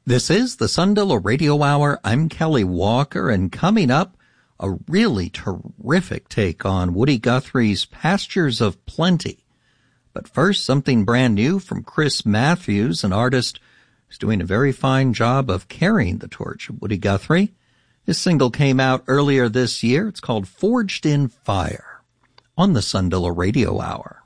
This is the Sundalo Radio Hour. I'm Kelly Walker, and coming up, a really terrific take on Woody Guthrie's Pastures of Plenty. But first, something brand new from Chris Matthews, an artist who's doing a very fine job of carrying the torch of Woody Guthrie. His single came out earlier this year. It's called Forged in Fire on the Sundalo Radio Hour.